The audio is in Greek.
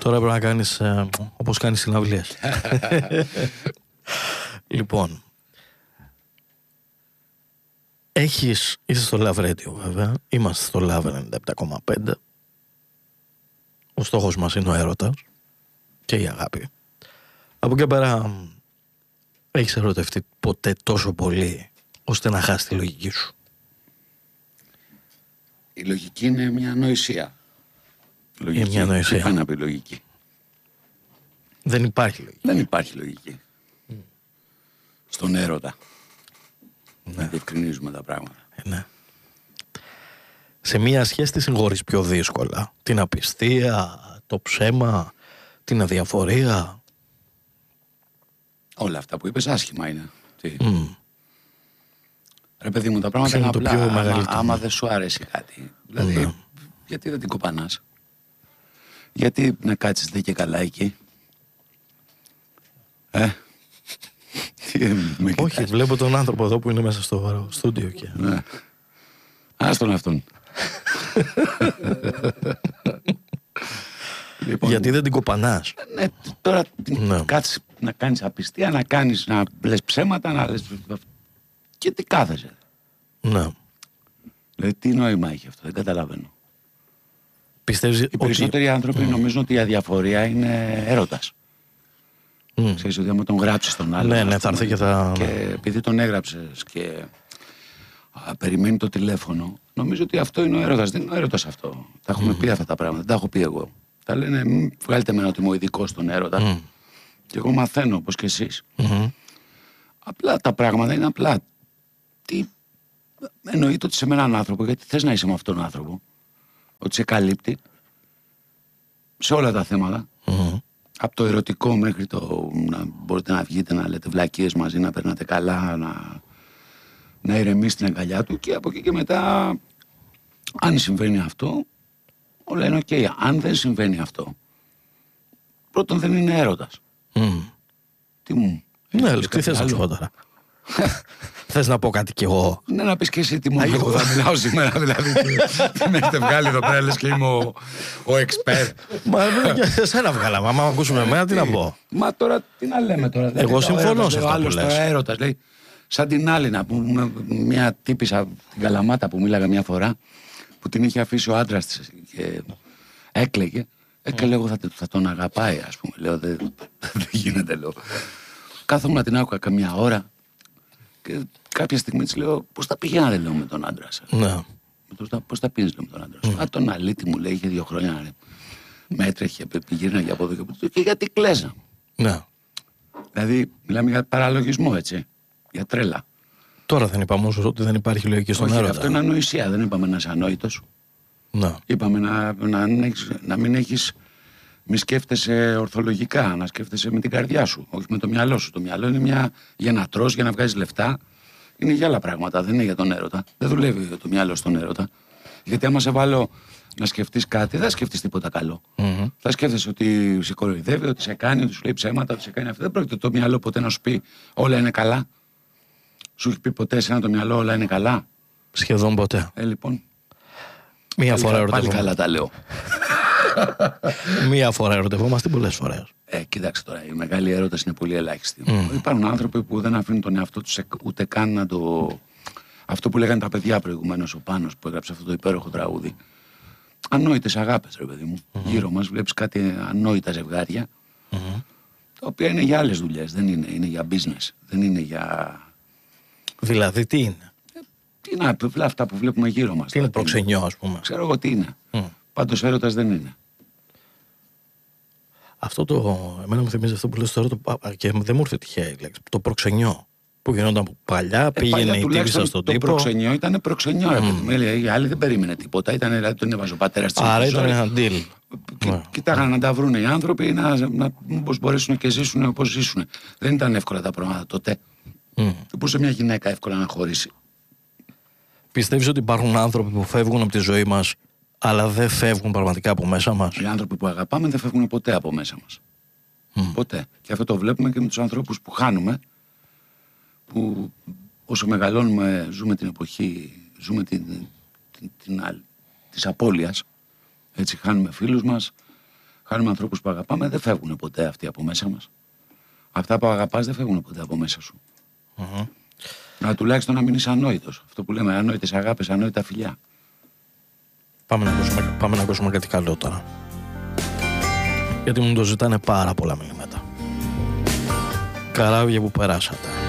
τώρα πρέπει να κάνεις όπως κάνεις συναυλίες. Λοιπόν, είσαι στο Love Radio βέβαια, είμαστε στο Love 97,5. Ο στόχος μας είναι ο έρωτας και η αγάπη. Από εκεί πέρα, έχεις ερωτευτεί ποτέ τόσο πολύ ώστε να χάσει τη λογική σου? Η λογική είναι μια ανοησία. Είναι μια ανοησία. Τι πάει να πει λογική? Δεν υπάρχει λογική. Δεν υπάρχει λογική. Στον έρωτα. Να διευκρινίζουμε τα πράγματα. Ναι. Σε μια σχέση τι συγχωρείς πιο δύσκολα? Την απιστία, το ψέμα, την αδιαφορία? Όλα αυτά που είπες άσχημα είναι. Ρε παιδί μου, τα πράγματα είναι το απλά. πιο μεγαλύτερο. Άμα δεν σου άρεσε κάτι, δηλαδή, γιατί δεν την κοπανάς? Γιατί να κάτσεις δε και καλά εκεί? Όχι, βλέπω τον άνθρωπο εδώ που είναι μέσα στο στούντιο και... Ναι. Άστον αυτόν. Λοιπόν, γιατί δεν την κοπανάς? Ναι, τώρα κάτσεις να κάνεις απιστία, να λες ψέματα, να λες... Και τι κάθεσαι? Ναι. Δηλαδή τι νόημα έχει αυτό? Δεν καταλαβαίνω. Πιστεύεις Οι περισσότεροι άνθρωποι νομίζουν ότι η αδιαφορία είναι έρωτας. Ξέρεις ότι άμα τον γράψεις τον άλλον, ναι, θα έρθει και θα... και επειδή τον έγραψες και περιμένει το τηλέφωνο, νομίζω ότι αυτό είναι ο έρωτας. Δεν είναι ο έρωτας αυτό. Τα έχουμε πει αυτά τα πράγματα, δεν τα έχω πει εγώ. Τα λένε, βγάλετε με ότι είμαι ο ειδικός στον έρωτα. Και εγώ μαθαίνω όπως και εσείς. Απλά τα πράγματα είναι απλά. Τι εννοείται ότι σε με έναν άνθρωπο, γιατί θες να είσαι με αυτόν τον άνθρωπο, ότι σε καλύπτει σε όλα τα θέματα. Από το ερωτικό μέχρι το να μπορείτε να βγείτε, να λέτε βλακίες μαζί, να περνάτε καλά, να ηρεμείς στην αγκαλιά του, και από εκεί και μετά, αν συμβαίνει αυτό, όλα είναι ok. Αν δεν συμβαίνει αυτό, πρώτον δεν είναι έρωτας. Τι μου... Ναι, τι θες να σου πω τώρα? Θες να πω κάτι κι εγώ? Ναι, να πεις και εσύ τι μόνο εγώ θα μιλάω σήμερα, δηλαδή. Τι με έχετε βγάλει εδώ πέρα, λες και είμαι ο expert. Μα σε σένα βγάλαμε, άμα ακούσουμε εμένα τι να πω? Μα τώρα τι να λέμε τώρα? Εγώ συμφωνώ σε αυτό που λες. Τώρα έρωτας, λέει, σαν την άλλη να πούμε, μια τύπισσα την Καλαμάτα που μίλαγα μια φορά, που την είχε αφήσει ο άντρας της και έκλαιγε. Και λέω, θα τον αγαπάει, ας πούμε. Λέω, δεν γίνεται, λέω. Κάθομαι να την άκουγα καμιά ώρα και κάποια στιγμή της λέω, πώς τα πηγαίνατε, λέω, με τον άντρα σας? Ναι. Πώς τα πίνεις, λέω, με τον άντρα σου? Α, τον αλήτη, μου λέει, είχε 2 χρόνια, με έτρεχε, πηγαίναγε από εδώ και από εδώ, και γιατί κλαίζα? Ναι. Δηλαδή, μιλάμε για παραλογισμό, έτσι, για τρέλα. Τώρα δεν είπαμε όμως ότι δεν υπάρχει λογική στον έρωτα? Αυτό είναι ανοησία, δεν είπαμε να είσαι ανόητος. Ναι. Είπαμε να μην έχεις... Μη σκέφτεσαι ορθολογικά, να σκέφτεσαι με την καρδιά σου, όχι με το μυαλό σου. Το μυαλό είναι για να τρως, για να βγάζεις λεφτά. Είναι για άλλα πράγματα, δεν είναι για τον έρωτα. Δεν δουλεύει το μυαλό στον έρωτα. Γιατί άμα σε βάλω να σκεφτείς κάτι, δεν θα σκεφτείς τίποτα καλό. Θα σκέφτεσαι ότι σε κοροϊδεύει, ότι σε κάνει, ότι σου λέει ψέματα, ότι σε κάνει αυτό. Δεν πρόκειται το μυαλό ποτέ να σου πει όλα είναι καλά. Σου έχει πει ποτέ εσένα το μυαλό όλα είναι καλά? Σχεδόν ποτέ. Λοιπόν. Μία φορά ερωτευόμαστε. Πάλι καλά τα λέω. Μία φορά ερωτευόμαστε, πολλές φορές. Κοίταξε τώρα, οι μεγάλοι έρωτες είναι πολύ ελάχιστοι. Υπάρχουν άνθρωποι που δεν αφήνουν τον εαυτό τους ούτε καν να το... Αυτό που λέγανε τα παιδιά προηγουμένως, ο Πάνος που έγραψε αυτό το υπέροχο τραγούδι. Ανόητες αγάπες, ρε παιδί μου. Γύρω μας βλέπεις κάτι ανόητα ζευγάρια, τα οποία είναι για άλλες δουλειές, δεν είναι, είναι για business, δεν είναι για... Δηλαδή τι είναι? Τι είναι αυτά που βλέπουμε γύρω μας? Τι είναι προξενιό, ας πούμε? Ξέρω εγώ τι είναι. Πάντως έρωτας δεν είναι. Αυτό εμένα μου θυμίζει αυτό που λες τώρα, και δεν μου ήρθε τυχαία η λέξη. Το προξενιό. Που γινόταν παλιά, πήγαινε η τύπισσα στον τύπο. Το προξενιό ήταν προξενιό. Η άλλη δεν περίμενε τίποτα. Ήταν, δηλαδή τον έβαζε ο πατέρας της. Άρα ήταν ένα deal. Κοιτάγανε να τα βρουν οι άνθρωποι, πώς μπορέσουν και ζήσουν όπως ζήσουν. Δεν ήταν εύκολα τα πράγματα τότε. Δεν μπορούσε μια γυναίκα εύκολα να χωρίσει. Πιστεύεις ότι υπάρχουν άνθρωποι που φεύγουν από τη ζωή μας, αλλά δεν φεύγουν πραγματικά από μέσα μας? Οι άνθρωποι που αγαπάμε δεν φεύγουν ποτέ από μέσα μας. Ποτέ. Και αυτό το βλέπουμε και με τους ανθρώπους που χάνουμε, που όσο μεγαλώνουμε ζούμε την εποχή, ζούμε της απώλειας. Έτσι χάνουμε φίλους μας, Χάνουμε ανθρώπους που αγαπάμε, δεν φεύγουν ποτέ αυτοί από μέσα μας. Αυτά που αγαπάς δεν φεύγουν ποτέ από μέσα σου. Να τουλάχιστον να μην είσαι ανόητος. Αυτό που λέμε, ανόητες αγάπες, ανόητα φιλιά. Πάμε να ακούσουμε κάτι καλό τώρα. Γιατί μου το ζητάνε πάρα πολλά μηνύματα. Καράβια που περάσατε.